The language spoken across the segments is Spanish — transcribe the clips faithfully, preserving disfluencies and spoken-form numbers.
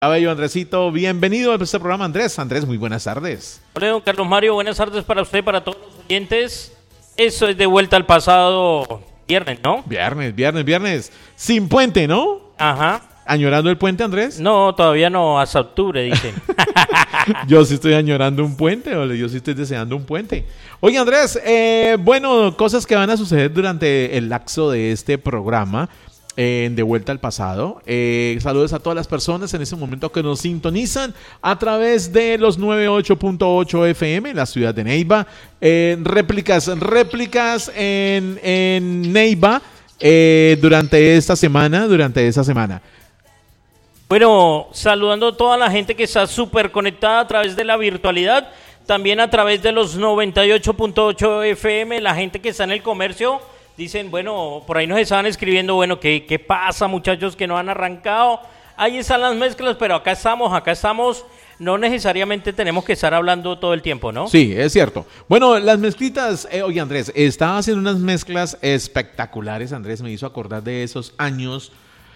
Bello, Andresito, bienvenido a este programa, Andrés. Andrés, muy buenas tardes. Hola, don Carlos Mario, buenas tardes para usted, para todos los oyentes. Eso es de vuelta al pasado viernes, ¿no? Viernes, viernes, viernes. Sin puente, ¿no? Ajá. ¿Añorando el puente, Andrés? No, todavía no, hasta octubre, dicen. Yo sí estoy añorando un puente, o yo sí estoy deseando un puente. Oye, Andrés, eh, bueno, cosas que van a suceder durante el lapso de este programa. Eh, de vuelta al pasado. Eh, saludos a todas las personas en ese momento que nos sintonizan a través de los noventa y ocho punto ocho F M en la ciudad de Neiva. Eh, réplicas, réplicas en, en Neiva eh, durante esta semana, durante esta semana. Bueno, saludando a toda la gente que está súper conectada a través de la virtualidad, también a través de los noventa y ocho punto ocho F M, la gente que está en el comercio. Dicen, bueno, por ahí nos estaban escribiendo, bueno, ¿qué, qué pasa, muchachos, que no han arrancado? Ahí están las mezclas, pero acá estamos, acá estamos. No necesariamente tenemos que estar hablando todo el tiempo, ¿no? Sí, es cierto. Bueno, las mezclitas, eh, oye, Andrés, estaba haciendo unas mezclas espectaculares. Andrés me hizo acordar de esos años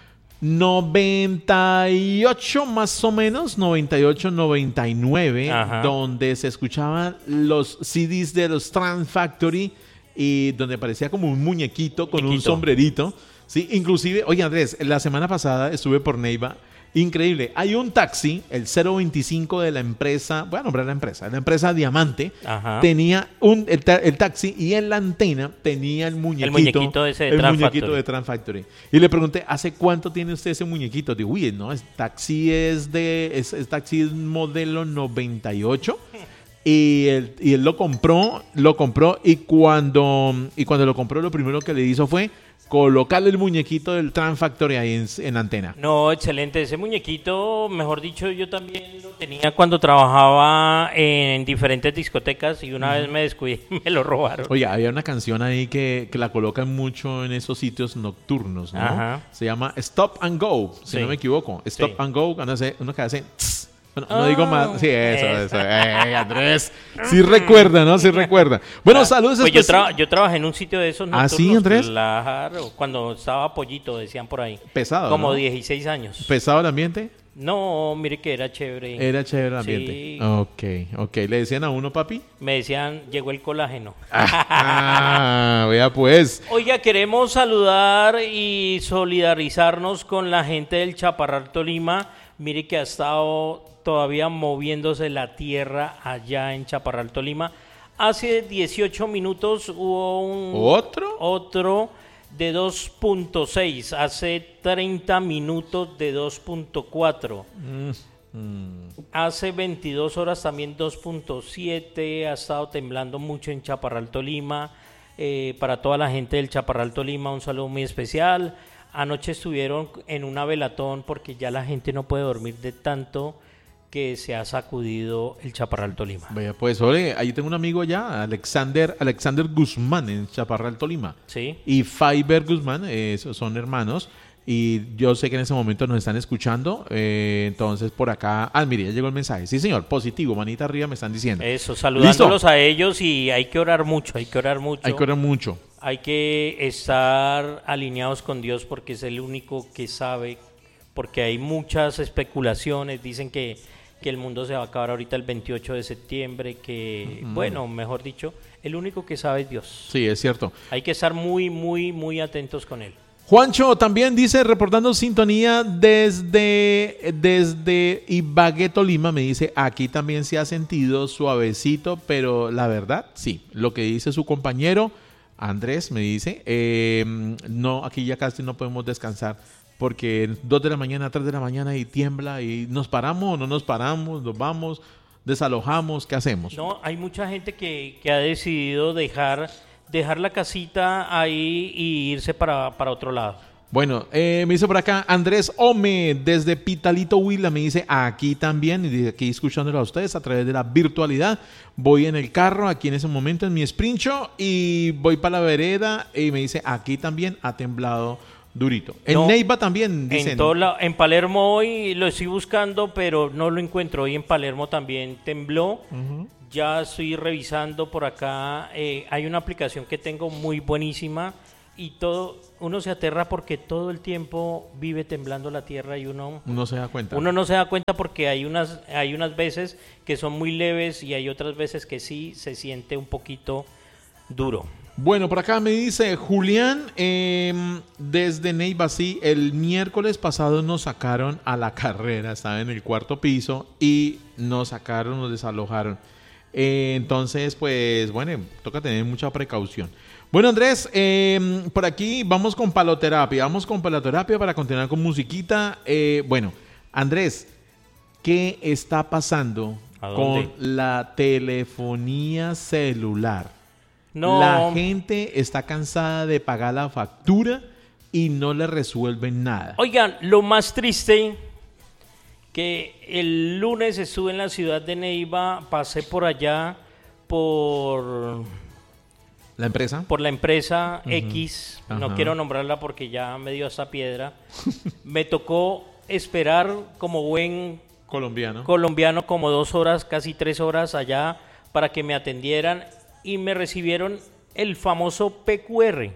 noventa y ocho más o menos, noventa y ocho, noventa y nueve, Ajá. Donde se escuchaban los C Ds de los Trans Factory y donde parecía como un muñequito con muñequito. un sombrerito. Sí, inclusive, oye, Andrés, la semana pasada estuve por Neiva. Increíble. Hay un taxi, el cero veinticinco de la empresa, voy a nombrar la empresa, la empresa Diamante, Ajá. tenía un, el, ta- el taxi y en la antena tenía el muñequito. El muñequito ese de el Trans muñequito Factory. de Trans Factory. Y le pregunté, ¿hace cuánto tiene usted ese muñequito? Digo, uy, no, el taxi es de, es, el taxi es modelo noventa y ocho. Y él, y él lo compró, lo compró y cuando, y cuando lo compró lo primero que le hizo fue colocarle el muñequito del Trans Factory ahí en, en antena. No, excelente. Ese muñequito, mejor dicho, yo también lo tenía cuando trabajaba en diferentes discotecas y una uh-huh. vez me descuidé y me lo robaron. Oye, había una canción ahí que, que la colocan mucho en esos sitios nocturnos, ¿no? Ajá. Se llama Stop and Go, si sí. no me equivoco. Stop sí. and Go, uno, se, uno que hace... Tss. Bueno, no oh, digo más. Sí, eso, eso. Hey, Andrés. Sí recuerda, ¿no? Sí recuerda. Bueno, ah, saludos. Pues yo, tra- yo trabajé en un sitio de esos nocturnos. ¿Ah, sí, Andrés? Claro, cuando estaba pollito, decían por ahí. Pesado, Como ¿no? dieciséis años. ¿Pesado el ambiente? No, mire que era chévere. Era chévere el ambiente. Sí. Ok, ok. ¿Le decían a uno, papi? Me decían, llegó el colágeno. Ah, vea pues. Oiga, queremos saludar y solidarizarnos con la gente del Chaparral Tolima. Mire que ha estado todavía moviéndose la tierra allá en Chaparral Tolima. Hace dieciocho minutos hubo un... ¿Otro? Otro de dos punto seis. Hace treinta minutos de dos punto cuatro. Mm, mm. Hace veintidós horas también dos punto siete. Ha estado temblando mucho en Chaparral Tolima. Eh, para toda la gente del Chaparral Tolima, un saludo muy especial. Anoche estuvieron en una velatón porque ya la gente no puede dormir de tanto que se ha sacudido el Chaparral Tolima. Vaya, pues, oye, ahí tengo un amigo allá, Alexander, Alexander Guzmán en Chaparral Tolima. Sí. Y Fiber Guzmán, eh, son hermanos. Y yo sé que en ese momento nos están escuchando. Eh, entonces, por acá. Ah, mire, ya llegó el mensaje. Sí, señor, positivo, manita arriba, me están diciendo. Eso, saludándolos ¿Listo? A ellos y hay que orar mucho, hay que orar mucho. Hay que orar mucho. Hay que estar alineados con Dios porque es el único que sabe. Porque hay muchas especulaciones, dicen que. que el mundo se va a acabar ahorita el veintiocho de septiembre, que, mm. bueno, mejor dicho, el único que sabe es Dios. Sí, es cierto. Hay que estar muy, muy, muy atentos con él. Juancho también dice, reportando sintonía desde, desde Ibagué, Tolima, me dice, aquí también se ha sentido suavecito, pero la verdad, sí, lo que dice su compañero, Andrés, me dice, eh, no, aquí ya casi no podemos descansar. Porque dos de la mañana, tres de la mañana y tiembla y nos paramos o no nos paramos, nos vamos, desalojamos, ¿qué hacemos? No, hay mucha gente que, que ha decidido dejar, dejar la casita ahí y irse para, para otro lado. Bueno, eh, me dice por acá Andrés Ome desde Pitalito Huila, me dice aquí también, y dice aquí escuchándolo a ustedes a través de la virtualidad. Voy en el carro aquí en ese momento en mi sprincho y voy para la vereda y me dice aquí también ha temblado durito. En no, Neiva también dicen. En, todo la, en Palermo hoy lo estoy buscando, pero no lo encuentro. Hoy en Palermo también tembló. Uh-huh. Ya estoy revisando por acá. Eh, hay una aplicación que tengo muy buenísima y todo, uno se aterra porque todo el tiempo vive temblando la tierra y uno no se da cuenta. Uno no se da cuenta porque hay unas, hay unas veces que son muy leves y hay otras veces que sí se siente un poquito duro. Bueno, por acá me dice Julián, eh, desde Neiva, sí, el miércoles pasado nos sacaron a la carrera, estaba en el cuarto piso y nos sacaron, nos desalojaron. Eh, entonces, pues, bueno, toca tener mucha precaución. Bueno, Andrés, eh, por aquí vamos con paloterapia, vamos con paloterapia para continuar con musiquita. Eh, bueno, Andrés, ¿qué está pasando con la telefonía celular? No. La gente está cansada de pagar la factura y no le resuelven nada. Oigan, lo más triste, que el lunes estuve en la ciudad de Neiva, pasé por allá, por... ¿La empresa? Por la empresa uh-huh. X, Ajá. No quiero nombrarla porque ya me dio esa piedra. Me tocó esperar como buen colombiano. colombiano como dos horas, casi tres horas allá para que me atendieran. Y me recibieron el famoso P Q R.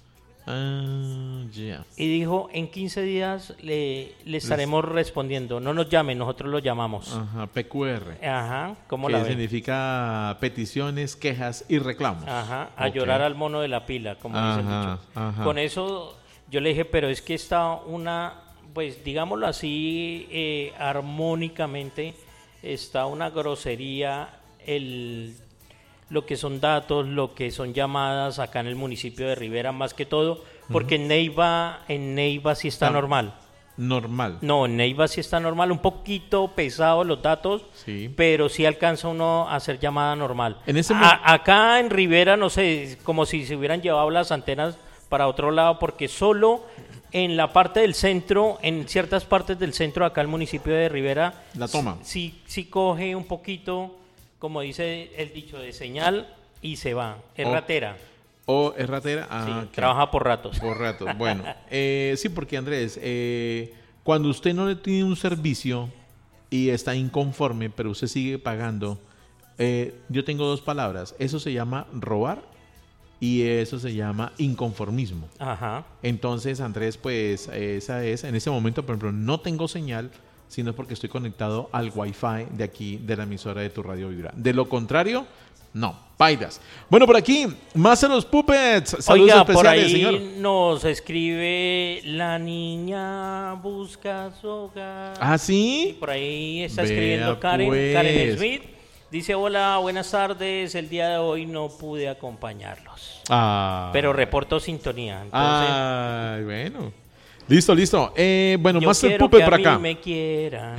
Ah, ya. Yeah. Y dijo, en quince días le, le estaremos Les... respondiendo. No nos llamen, nosotros lo llamamos. Ajá, P Q R. Ajá, ¿cómo que la ven? Significa peticiones, quejas y reclamos. Ajá, a okay. llorar al mono de la pila, como ajá, dice el dicho. Ajá. Con eso yo le dije, pero es que está una, pues digámoslo así, eh, armónicamente, está una grosería el... lo que son datos, lo que son llamadas acá en el municipio de Rivera, más que todo, porque uh-huh. en Neiva, en Neiva sí está ah, normal. Normal. No, en Neiva sí está normal, un poquito pesado los datos, sí. pero sí alcanza uno a hacer llamada normal. En ese a, acá en Rivera, no sé, como si se hubieran llevado las antenas para otro lado, porque solo en la parte del centro, en ciertas partes del centro acá el municipio de Rivera, la toma. Sí, sí coge un poquito, como dice el dicho, de señal y se va. Es oh, ratera. ¿O oh, es ratera? Ah, sí, okay. Trabaja por ratos. Por ratos, bueno. eh, sí, porque Andrés, eh, cuando usted no le tiene un servicio y está inconforme, pero usted sigue pagando, eh, yo tengo dos palabras. Eso se llama robar y eso se llama inconformismo. Ajá. Entonces, Andrés, pues esa es, en ese momento, por ejemplo, no tengo señal, sino porque estoy conectado al Wi-Fi de aquí, de la emisora de Tu Radio Vibra. De lo contrario, no, paidas. Bueno, por aquí, más en los Puppets. Saludos Oiga, especiales, por ahí señor. Nos escribe la niña busca su hogar. ¿Ah, sí? Y por ahí está Vea escribiendo Karen, pues. Karen Smith. Dice, hola, buenas tardes. El día de hoy no pude acompañarlos. Ah. Pero reporto sintonía. Entonces, ah, bueno. Listo, listo. Eh, bueno, yo más el quiero Puppet que por a acá. mí me quieran.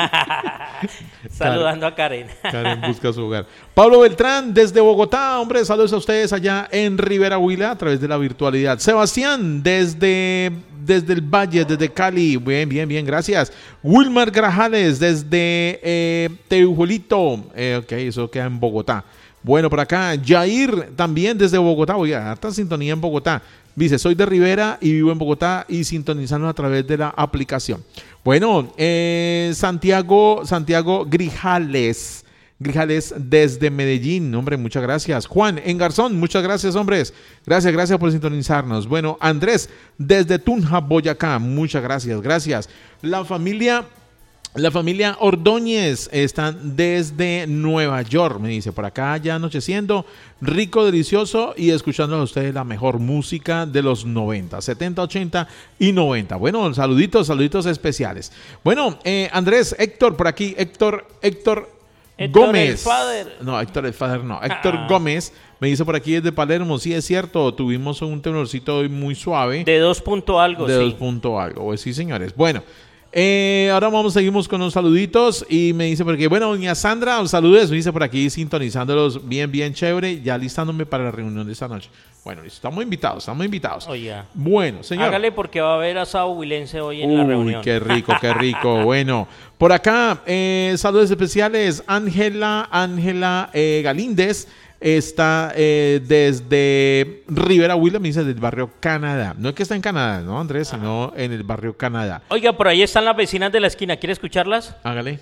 Saludando a Karen. Karen busca su hogar. Pablo Beltrán, desde Bogotá. Hombre, saludos a ustedes allá en Rivera Huila a través de la virtualidad. Sebastián, desde, desde el Valle, desde Cali. Bien, bien, bien, gracias. Wilmar Grajales, desde eh, Teujolito. Eh, ok, eso queda en Bogotá. Bueno, por acá, Jair, también desde Bogotá. Oiga, harta sintonía en Bogotá. Dice, soy de Rivera y vivo en Bogotá y sintonizando a través de la aplicación. Bueno, eh, Santiago, Santiago Grijales, Grijales desde Medellín, hombre, muchas gracias. Juan, en Garzón, muchas gracias, hombres. Gracias, gracias por sintonizarnos. Bueno, Andrés, desde Tunja, Boyacá, muchas gracias, gracias. La familia... La familia Ordóñez están desde Nueva York, me dice, por acá ya anocheciendo, rico, delicioso y escuchando a ustedes la mejor música de los noventa, setenta, ochenta y noventa. Bueno, saluditos, saluditos especiales. Bueno, eh, Andrés, Héctor, por aquí, Héctor, Héctor, Héctor Gómez. el Fader. No, Héctor el Fader no, Héctor Ah. Gómez me dice por aquí desde Palermo, sí es cierto, tuvimos un tenorcito hoy muy suave. De dos punto algo, de sí. dos punto algo, pues sí, señores. Bueno. Eh, ahora vamos, seguimos con los saluditos y me dice porque, bueno, doña Sandra, saludos, me dice por aquí sintonizándolos bien, bien chévere, ya listándome para la reunión de esta noche. Bueno, estamos invitados, estamos invitados. Oiga. Bueno, señor. Hágale porque va a haber asado huilense hoy en Uy, la reunión. qué rico, qué rico. Bueno, por acá, eh, saludos especiales, Ángela, Ángela eh, Galíndez. Está eh, desde Rivera Huila, me dice, del barrio Canadá. No es que está en Canadá, ¿no, Andrés? Ajá. Sino en el barrio Canadá. Oiga, por ahí están las vecinas de la esquina. ¿Quiere escucharlas? Hágale.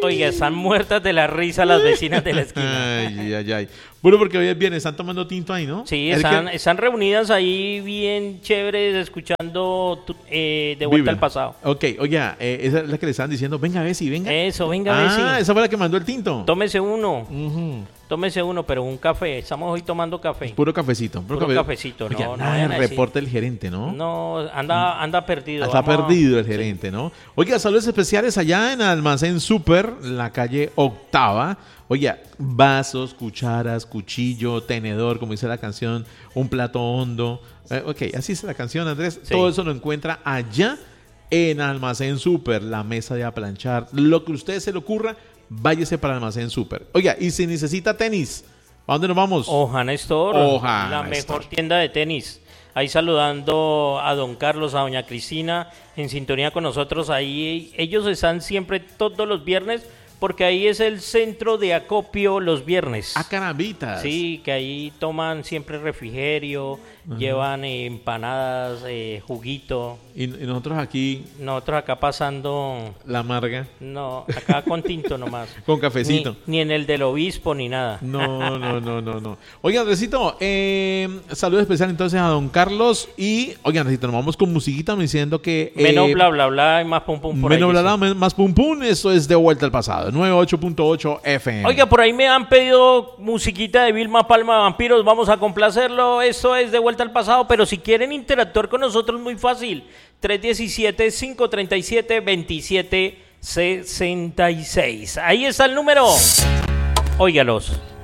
Oiga, están muertas de la risa las vecinas de la esquina. Ay, ay, ay. Bueno, porque hoy es viernes, están tomando tinto ahí, ¿no? Sí, Es están, que- están reunidas ahí bien chéveres, escuchando tu- eh, De Vuelta Vibra. al Pasado. Ok, oye, eh, esa es la que le estaban diciendo, venga, Bessie, venga. Eso, venga, ah, Bessie. esa fue la que mandó el tinto. Tómese uno, Ujú. tómese uno, pero un café. Estamos hoy tomando café. Puro cafecito. Puro, Puro cafe- cafecito, Oye, no, no nada vayan de a decir- reporte del gerente, ¿no? No, anda, anda perdido. Está Vamos a- perdido el gerente, ¿no? Oiga, saludos especiales allá en Almacén Super, la calle Octava. Oiga, vasos, cucharas, cuchillo, tenedor, como dice la canción, un plato hondo. Eh, ok, así es la canción, Andrés. Sí. Todo eso lo encuentra allá en Almacén Super, la mesa de aplanchar. Lo que a usted se le ocurra, váyase para Almacén Super. Oiga, y si necesita tenis, ¿a dónde nos vamos? Ojana Store, Ojana la mejor Store. tienda de tenis. Ahí saludando a don Carlos, a doña Cristina, en sintonía con nosotros. Ahí ellos están siempre todos los viernes, porque ahí es el centro de acopio los viernes. A carabitas. Sí, que ahí toman siempre refrigerio, llevan eh, empanadas, eh, juguito. Y, y nosotros aquí, Nosotros acá pasando, la amarga, no, acá con tinto nomás. con cafecito. Ni, ni en el del obispo ni nada. No, no, no, no, no. Oiga, Andresito, eh, saludo especial entonces a don Carlos. Y, oiga, Andresito, nos vamos con musiquita me diciendo que... eh, Menos bla bla bla y más pum pum por ahí. menos bla, dice. bla, men- más pum pum. Eso es De Vuelta al Pasado. noventa y ocho punto ocho F M. Oiga, por ahí me han pedido musiquita de Vilma Palma de Vampiros. Vamos a complacerlo. Esto es De Vuelta al Pasado. Pero si quieren interactuar con nosotros, muy fácil. tres uno siete, cinco tres siete, dos siete seis seis. Ahí está el número. Óigalos.